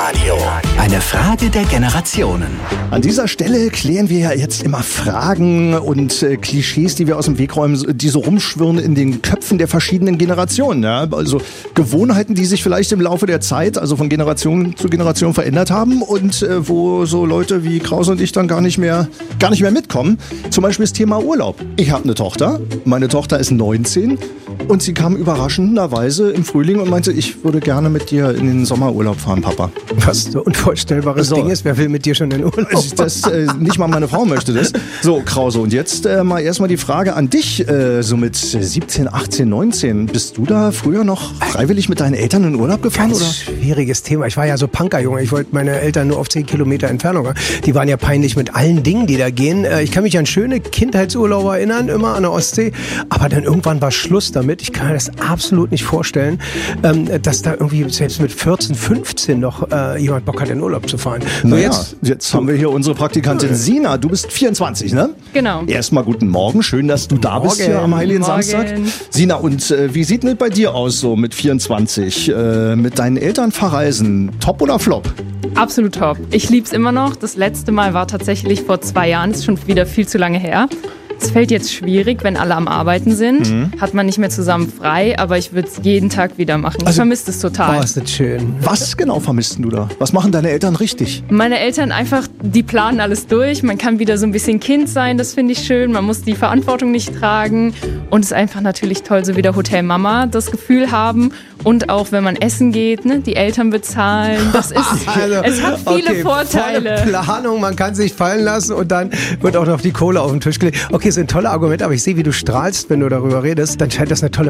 Elternradio. Eine Frage der Generationen. An dieser Stelle klären wir ja jetzt immer Fragen und Klischees, die wir aus dem Weg räumen, die so rumschwirren in den Köpfen der verschiedenen Generationen. Ja? Also Gewohnheiten, die sich vielleicht im Laufe der Zeit, also von Generation zu Generation verändert haben und wo so Leute wie Krause und ich dann gar nicht mehr mitkommen. Zum Beispiel das Thema Urlaub. Ich habe eine Tochter, meine Tochter ist 19 und sie kam überraschenderweise im Frühling und meinte, ich würde gerne mit dir in den Sommerurlaub fahren, Papa. Was so ein unvorstellbares Ding ist, wer will mit dir schon in den Urlaub? Nicht mal meine Frau möchte das. So, Krause, und jetzt mal erstmal die Frage an dich, so mit 17, 18, 19. Bist du da früher noch freiwillig mit deinen Eltern in den Urlaub gefahren? Ganz oder? Schwieriges Thema. Ich war ja so Punkerjunge. Ich wollte meine Eltern nur auf 10 Kilometer Entfernung. Die waren ja peinlich mit allen Dingen, die da gehen. Ich kann mich an schöne Kindheitsurlaube erinnern, immer an der Ostsee. Aber dann irgendwann war Schluss damit. Ich kann mir das absolut nicht vorstellen, dass da irgendwie selbst mit 14, 15 noch jemand Bock hat, in Urlaub zu fahren. So, naja, jetzt haben wir hier unsere Praktikantin Sina. Du bist 24, ne? Genau. Erstmal guten Morgen. Schön, dass du da bist hier am Heiligen Samstag. Sina, und wie sieht denn bei dir aus so mit 24? Mit deinen Eltern verreisen? Top oder Flop? Absolut top. Ich lieb's immer noch. Das letzte Mal war tatsächlich vor 2 Jahren. Das ist schon wieder viel zu lange her. Es fällt jetzt schwierig, wenn alle am Arbeiten sind. Hat man nicht mehr zusammen frei, aber ich würde es jeden Tag wieder machen. Ich vermisse es total. Oh, ist das schön. Was genau vermisst du da? Was machen deine Eltern richtig? Meine Eltern einfach, die planen alles durch. Man kann wieder so ein bisschen Kind sein, das finde ich schön. Man muss die Verantwortung nicht tragen. Und es ist einfach natürlich toll, so wie der Hotel Mama das Gefühl haben. Und auch, wenn man essen geht, ne, die Eltern bezahlen. Das ist, es hat viele Vorteile. Volle Planung, man kann sich fallen lassen und dann wird auch noch die Kohle auf den Tisch gelegt. Okay, ist ein toller Argument, aber ich sehe, wie du strahlst, wenn du darüber redest. Dann scheint das eine tolle